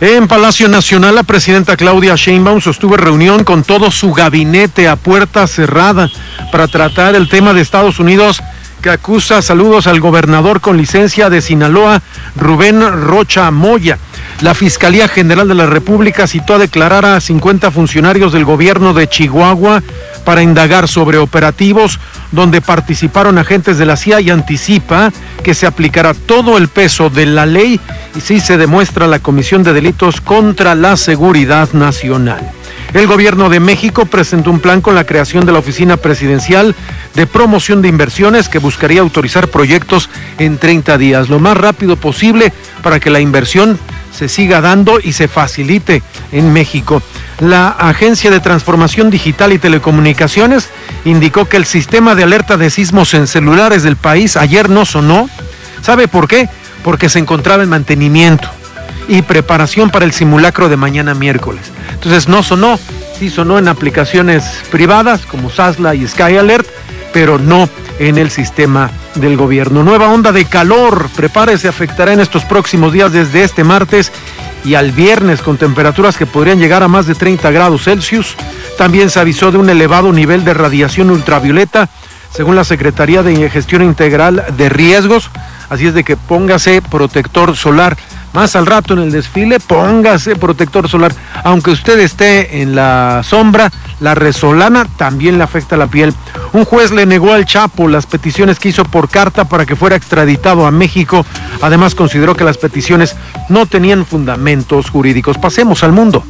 En Palacio Nacional, la presidenta Claudia Sheinbaum sostuvo reunión con todo su gabinete a puerta cerrada para tratar el tema de Estados Unidos, que acusa saludos al gobernador con licencia de Sinaloa, Rubén Rocha Moya. La Fiscalía General de la República citó a declarar a 50 funcionarios del gobierno de Chihuahua para indagar sobre operativos donde participaron agentes de la CIA y anticipa que se aplicará todo el peso de la ley y si se demuestra la comisión de delitos contra la seguridad nacional. El gobierno de México presentó un plan con la creación de la Oficina Presidencial de Promoción de Inversiones que buscaría autorizar proyectos en 30 días, lo más rápido posible para que la inversión se siga dando y se facilite en México. La Agencia de Transformación Digital y Telecomunicaciones indicó que el sistema de alerta de sismos en celulares del país ayer no sonó. ¿Sabe por qué? Porque se encontraba en mantenimiento y preparación para el simulacro de mañana miércoles. Entonces no sonó, sí sonó en aplicaciones privadas como Sasla y Sky Alert, pero no en el sistema del gobierno. Nueva onda de calor, prepárese, afectará en estos próximos días desde este martes y al viernes con temperaturas que podrían llegar a más de 30 grados Celsius. También se avisó de un elevado nivel de radiación ultravioleta, según la Secretaría de Gestión Integral de Riesgos, así es de que póngase protector solar. Más al rato en el desfile, póngase protector solar. Aunque usted esté en la sombra, la resolana también le afecta la piel. Un juez le negó al Chapo las peticiones que hizo por carta para que fuera extraditado a México. Además, consideró que las peticiones no tenían fundamentos jurídicos. Pasemos al mundo.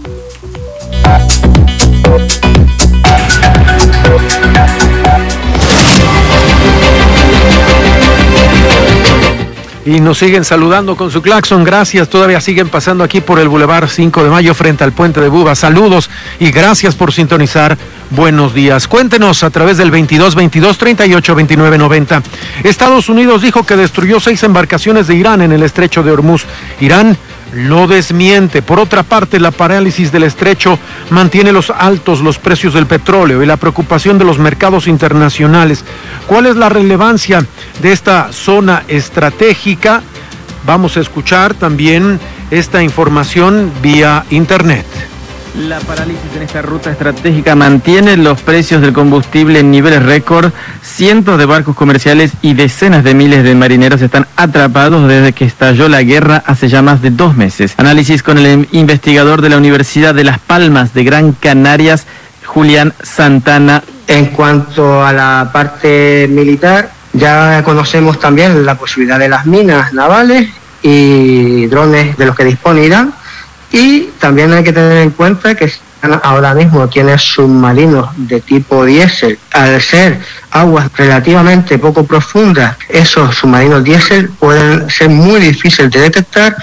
Y nos siguen saludando con su claxon, gracias, todavía siguen pasando aquí por el Boulevard 5 de Mayo frente al Puente de Buba, saludos y gracias por sintonizar, buenos días. Cuéntenos a través del 22-22-38-29-90. Estados Unidos dijo que destruyó 6 embarcaciones de Irán en el estrecho de Hormuz. Irán lo desmiente. Por otra parte, la parálisis del estrecho mantiene altos los precios del petróleo y la preocupación de los mercados internacionales. ¿Cuál es la relevancia de esta zona estratégica? Vamos a escuchar también esta información vía internet. La parálisis en esta ruta estratégica mantiene los precios del combustible en niveles récord. Cientos de barcos comerciales y decenas de miles de marineros están atrapados desde que estalló la guerra hace ya más de 2 meses. Análisis con el investigador de la Universidad de Las Palmas de Gran Canarias, Julián Santana. En cuanto a la parte militar, ya conocemos también la posibilidad de las minas navales y drones de los que dispone Irán. Y también hay que tener en cuenta que ahora mismo tiene submarinos de tipo diésel. Al ser aguas relativamente poco profundas, esos submarinos diésel pueden ser muy difíciles de detectar.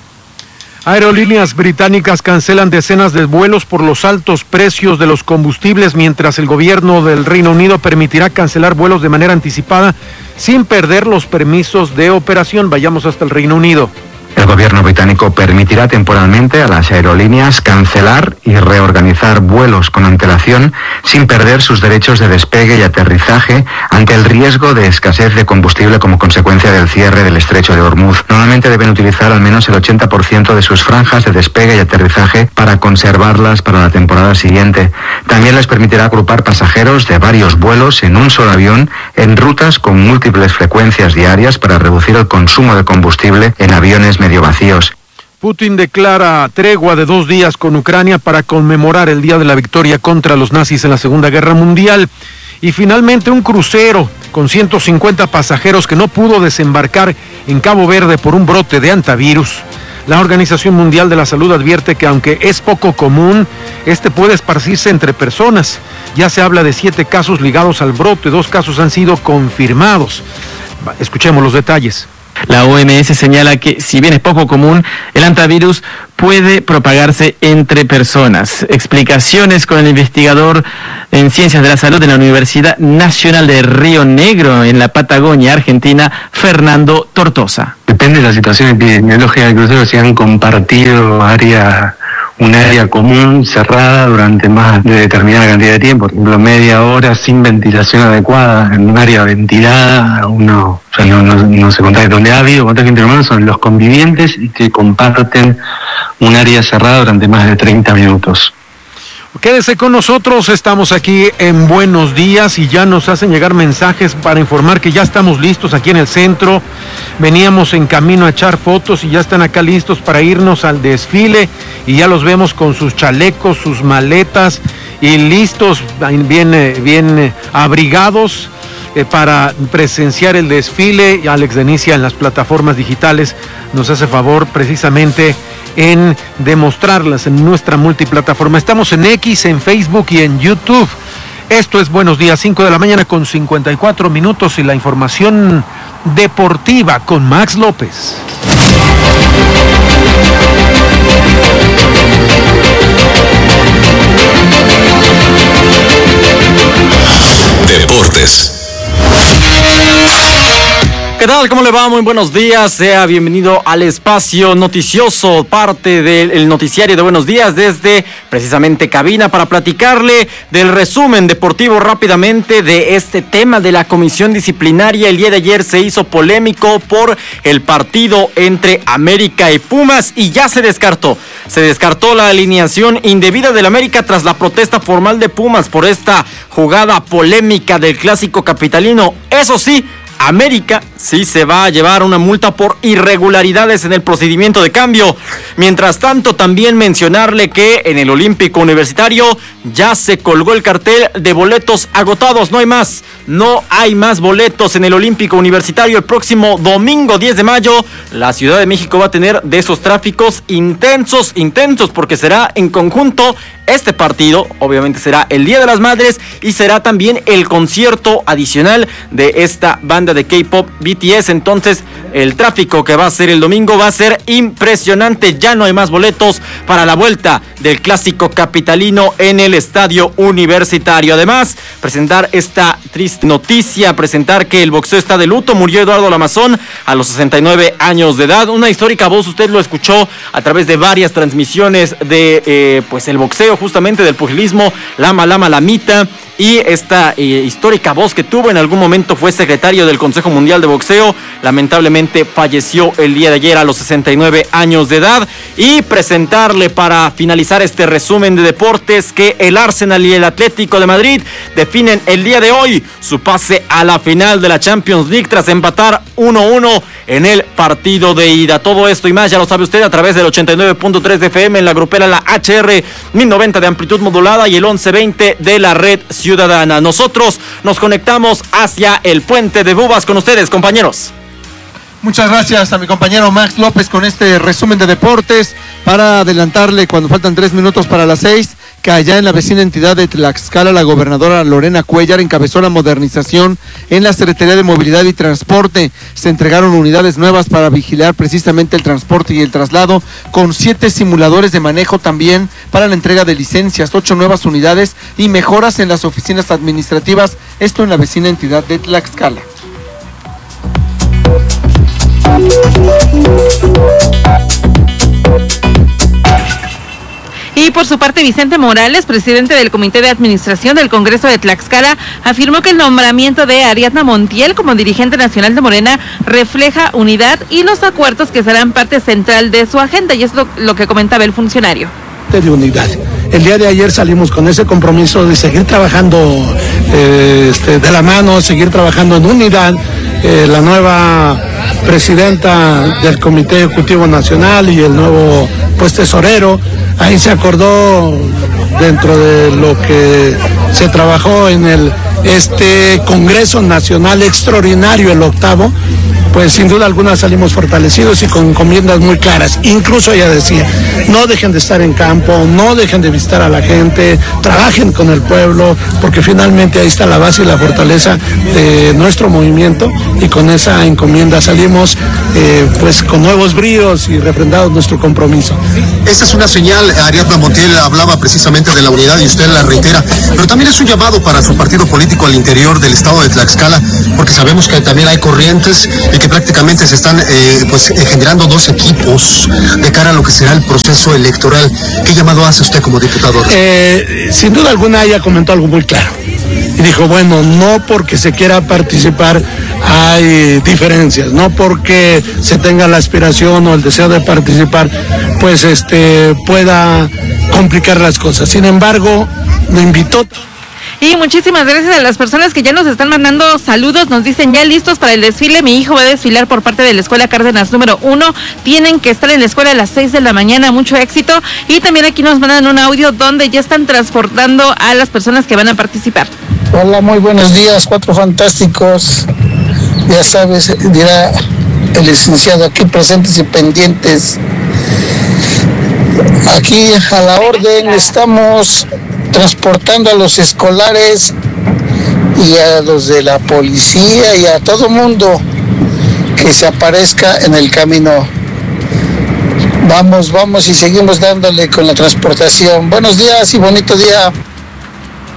Aerolíneas británicas cancelan decenas de vuelos por los altos precios de los combustibles, mientras el gobierno del Reino Unido permitirá cancelar vuelos de manera anticipada sin perder los permisos de operación. Vayamos hasta el Reino Unido. El gobierno británico permitirá temporalmente a las aerolíneas cancelar y reorganizar vuelos con antelación sin perder sus derechos de despegue y aterrizaje ante el riesgo de escasez de combustible como consecuencia del cierre del estrecho de Hormuz. Normalmente deben utilizar al menos el 80% de sus franjas de despegue y aterrizaje para conservarlas para la temporada siguiente. También les permitirá agrupar pasajeros de varios vuelos en un solo avión en rutas con múltiples frecuencias diarias para reducir el consumo de combustible en aviones medio vacíos. Putin declara tregua de 2 días con Ucrania para conmemorar el día de la victoria contra los nazis en la Segunda Guerra Mundial. Y finalmente un crucero con 150 pasajeros que no pudo desembarcar en Cabo Verde por un brote de hantavirus. La Organización Mundial de la Salud advierte que aunque es poco común, este puede esparcirse entre personas. Ya se habla de 7 casos ligados al brote, 2 casos han sido confirmados. Escuchemos los detalles. La OMS señala que, si bien es poco común, el hantavirus puede propagarse entre personas. Explicaciones con el investigador en Ciencias de la Salud de la Universidad Nacional de Río Negro, en la Patagonia, Argentina, Fernando Tortosa. Depende de la situación epidemiológica del crucero, si han compartido un área común cerrada durante más de determinada cantidad de tiempo, por ejemplo media hora sin ventilación adecuada en un área ventilada, no se contagia. Donde ha habido contagio entre humanos son los convivientes y que comparten un área cerrada durante más de 30 minutos. Quédese con nosotros, estamos aquí en Buenos Días y ya nos hacen llegar mensajes para informar que ya estamos listos aquí en el centro. Veníamos en camino a echar fotos y ya están acá listos para irnos al desfile y ya los vemos con sus chalecos, sus maletas y listos, bien abrigados para presenciar el desfile. Y Alex Denicia en las plataformas digitales nos hace favor precisamente en demostrarlas en nuestra multiplataforma. Estamos en X, en Facebook y en YouTube. Esto es Buenos Días, 5 de la mañana con 54 minutos y la información deportiva con Max López. Deportes. ¿Qué tal? ¿Cómo le va? Muy buenos días. Sea bienvenido al espacio noticioso, parte del noticiario de Buenos Días desde precisamente cabina para platicarle del resumen deportivo rápidamente de este tema de la comisión disciplinaria. El día de ayer se hizo polémico por el partido entre América y Pumas y ya se descartó. Se descartó la alineación indebida del América tras la protesta formal de Pumas por esta jugada polémica del clásico capitalino. Eso sí, América sí se va a llevar una multa por irregularidades en el procedimiento de cambio. Mientras tanto, también mencionarle que en el Olímpico Universitario ya se colgó el cartel de boletos agotados. No hay más boletos en el Olímpico Universitario. El próximo domingo 10 de mayo, la Ciudad de México va a tener de esos tráficos intensos, porque será en conjunto este partido. Obviamente será el Día de las Madres y será también el concierto adicional de esta banda de K-pop BTS. Entonces el tráfico que va a ser el domingo va a ser impresionante. Ya no hay más boletos para la vuelta del clásico capitalino en el Estadio Universitario. Además, presentar esta triste noticia, presentar que el boxeo está de luto. Murió Eduardo Lamazón a los 69 años de edad. Una histórica voz, usted lo escuchó a través de varias transmisiones de pues el boxeo, justamente del pugilismo, Lama Lamita. Y esta histórica voz que tuvo en algún momento fue secretario del Consejo Mundial de Boxeo, lamentablemente falleció el día de ayer a los 69 años de edad. Y presentarle para finalizar este resumen de deportes que el Arsenal y el Atlético de Madrid definen el día de hoy su pase a la final de la Champions League tras empatar 1-1 en el partido de ida. Todo esto y más ya lo sabe usted a través del 89.3 de FM en la grupera la HR 1090 de amplitud modulada y el 1120 de la red ciudadana. Nosotros nos conectamos hacia el puente de Bubas con ustedes, compañeros. Muchas gracias a mi compañero Max López con este resumen de deportes. Para adelantarle, cuando faltan 3 minutos para las 6, que allá en la vecina entidad de Tlaxcala, la gobernadora Lorena Cuellar encabezó la modernización en la Secretaría de Movilidad y Transporte. Se entregaron unidades nuevas para vigilar precisamente el transporte y el traslado, con 7 simuladores de manejo también para la entrega de licencias, 8 nuevas unidades y mejoras en las oficinas administrativas, esto en la vecina entidad de Tlaxcala. Y por su parte, Vicente Morales, presidente del Comité de Administración del Congreso de Tlaxcala, afirmó que el nombramiento de Ariadna Montiel como dirigente nacional de Morena refleja unidad y los acuerdos que serán parte central de su agenda, y es lo que comentaba el funcionario. De unidad. El día de ayer salimos con ese compromiso de seguir trabajando de la mano, seguir trabajando en unidad. La nueva presidenta del Comité Ejecutivo Nacional y el nuevo tesorero, ahí se acordó dentro de lo que se trabajó en este Congreso Nacional Extraordinario, el 8º, pues sin duda alguna salimos fortalecidos y con encomiendas muy claras. Incluso ella decía, no dejen de estar en campo, no dejen de visitar a la gente, trabajen con el pueblo, porque finalmente ahí está la base y la fortaleza de nuestro movimiento, y con esa encomienda salimos pues con nuevos bríos y refrendados nuestro compromiso. Esta es una señal. Ariadna Montiel hablaba precisamente de la unidad y usted la reitera, pero también es un llamado para su partido político al interior del estado de Tlaxcala, porque sabemos que también hay corrientes y que prácticamente se están generando 2 equipos de cara a lo que será el proceso electoral. ¿Qué llamado hace usted como diputado? Sin duda alguna ella comentó algo muy claro y dijo, bueno, no porque se quiera participar hay diferencias, no porque se tenga la aspiración o el deseo de participar, pues pueda complicar las cosas. Sin embargo, lo invitó. Y muchísimas gracias a las personas que ya nos están mandando saludos. Nos dicen, ya listos para el desfile. Mi hijo va a desfilar por parte de la Escuela Cárdenas número 1. Tienen que estar en la escuela a las 6 de la mañana. Mucho éxito. Y también aquí nos mandan un audio donde ya están transportando a las personas que van a participar. Hola, muy buenos días, Cuatro Fantásticos. Ya sabes, dirá el licenciado, aquí presentes y pendientes. Aquí a la orden estamos transportando a los escolares y a los de la policía y a todo mundo que se aparezca en el camino. Vamos y seguimos dándole con la transportación. Buenos días y bonito día.